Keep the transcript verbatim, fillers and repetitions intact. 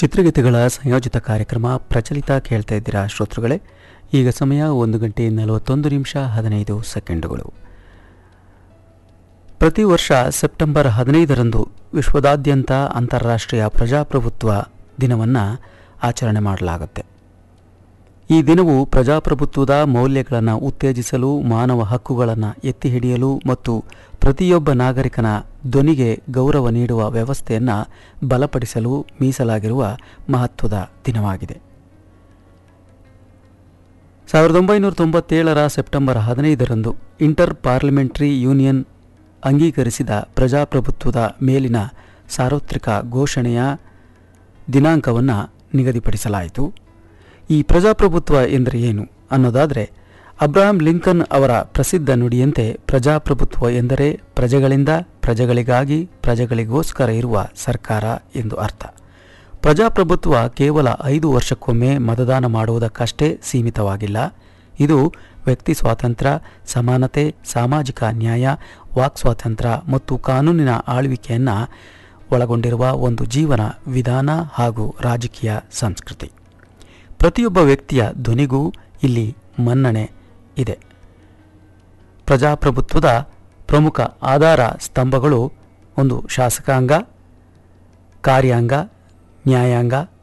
ಚಿತ್ರಗೀತೆಗಳ ಸಂಯೋಜಿತ ಕಾರ್ಯಕ್ರಮ ಪ್ರಚಲಿತ ಕೇಳ್ತಾ ಇದ್ದೀರಾ ಶ್ರೋತೃಗಳೇ. ಈಗ ಸಮಯ ಒಂದು ಗಂಟೆ ನಲವತ್ತೊಂದು ನಿಮಿಷ ಹದಿನೈದು ಸೆಕೆಂಡುಗಳು. ಪ್ರತಿ ವರ್ಷ ಸೆಪ್ಟೆಂಬರ್ ಹದಿನೈದರಂದು ವಿಶ್ವದಾದ್ಯಂತ ಅಂತಾರಾಷ್ಟ್ರೀಯ ಪ್ರಜಾಪ್ರಭುತ್ವ ದಿನವನ್ನು ಆಚರಣೆ ಮಾಡಲಾಗುತ್ತೆ. ಈ ದಿನವು ಪ್ರಜಾಪ್ರಭುತ್ವದ ಮೌಲ್ಯಗಳನ್ನು ಉತ್ತೇಜಿಸಲು, ಮಾನವ ಹಕ್ಕುಗಳನ್ನು ಎತ್ತಿ ಹಿಡಿಯಲು ಮತ್ತು ಪ್ರತಿಯೊಬ್ಬ ನಾಗರಿಕನ ಧ್ವನಿಗೆ ಗೌರವ ನೀಡುವ ವ್ಯವಸ್ಥೆಯನ್ನು ಬಲಪಡಿಸಲು ಮೀಸಲಾಗಿರುವ ಮಹತ್ವದ ದಿನವಾಗಿದೆ. ಸಾವಿರದ ಒಂಬೈನೂರ ತೊಂಬತ್ತೇಳರ ಸೆಪ್ಟೆಂಬರ್ ಹದಿನೈದರಂದು ಇಂಟರ್ ಪಾರ್ಲಿಮೆಂಟರಿ ಯೂನಿಯನ್ ಅಂಗೀಕರಿಸಿದ ಪ್ರಜಾಪ್ರಭುತ್ವದ ಮೇಲಿನ ಸಾರ್ವತ್ರಿಕ ಘೋಷಣೆಯ ದಿನಾಂಕವನ್ನು ನಿಗದಿಪಡಿಸಲಾಯಿತು. ಈ ಪ್ರಜಾಪ್ರಭುತ್ವ ಎಂದರೆ ಏನು ಅನ್ನೋದಾದರೆ, ಅಬ್ರಹಾಂ ಲಿಂಕನ್ ಅವರ ಪ್ರಸಿದ್ಧ ನುಡಿಯಂತೆ ಪ್ರಜಾಪ್ರಭುತ್ವ ಎಂದರೆ ಪ್ರಜೆಗಳಿಂದ ಪ್ರಜೆಗಳಿಗಾಗಿ ಪ್ರಜೆಗಳಿಗೋಸ್ಕರ ಇರುವ ಸರ್ಕಾರ ಎಂದು ಅರ್ಥ. ಪ್ರಜಾಪ್ರಭುತ್ವ ಕೇವಲ ಐದು ವರ್ಷಕ್ಕೊಮ್ಮೆ ಮತದಾನ ಮಾಡುವುದಕ್ಕಷ್ಟೇ ಸೀಮಿತವಾಗಿಲ್ಲ. ಇದು ವ್ಯಕ್ತಿ ಸ್ವಾತಂತ್ರ್ಯ, ಸಮಾನತೆ, ಸಾಮಾಜಿಕ ನ್ಯಾಯ, ವಾಕ್ ಸ್ವಾತಂತ್ರ್ಯ ಮತ್ತು ಕಾನೂನಿನ ಆಳ್ವಿಕೆಯನ್ನು ಒಳಗೊಂಡಿರುವ ಒಂದು ಜೀವನ ವಿಧಾನ ಹಾಗೂ ರಾಜಕೀಯ ಸಂಸ್ಕೃತಿ. ಪ್ರತಿಯೊಬ್ಬ ವ್ಯಕ್ತಿಯ ಧ್ವನಿಗೂ ಇಲ್ಲಿ ಮನ್ನಣೆ ಇದೆ. ಪ್ರಜಾಪ್ರಭುತ್ವದ ಪ್ರಮುಖ ಆಧಾರ ಸ್ತಂಭಗಳು ಒಂದು ಶಾಸಕಾಂಗ, ಕಾರ್ಯಾಂಗ, ನ್ಯಾಯಾಂಗ